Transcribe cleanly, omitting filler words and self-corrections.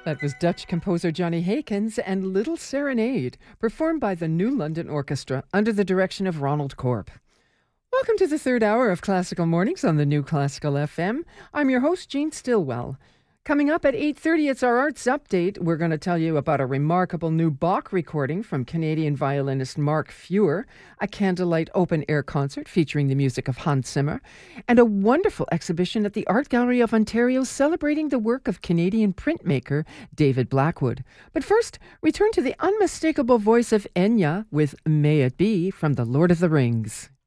That was Dutch composer Johnny Hakens and Little Serenade, performed by the New London Orchestra under the direction of Ronald Corp. Welcome to the third hour of Classical Mornings on the New Classical FM. I'm your host, Jean Stillwell. Coming up at 8:30, it's our Arts Update. We're going to tell you about a remarkable new Bach recording from Canadian violinist Mark Feuer, a candlelight open-air concert featuring the music of Hans Zimmer, and a wonderful exhibition at the Art Gallery of Ontario celebrating the work of Canadian printmaker David Blackwood. But first, return to the unmistakable voice of Enya with May It Be from The Lord of the Rings.